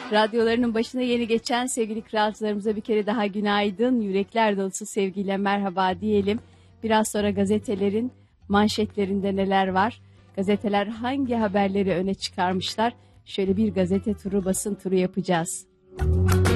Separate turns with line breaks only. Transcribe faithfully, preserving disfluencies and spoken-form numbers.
Radyolarının başına yeni geçen sevgili kralcılarımıza bir kere daha günaydın, yürekler dolusu sevgiyle merhaba diyelim. Biraz sonra gazetelerin manşetlerinde neler var? Gazeteler hangi haberleri öne çıkarmışlar? Şöyle bir gazete turu, basın turu yapacağız.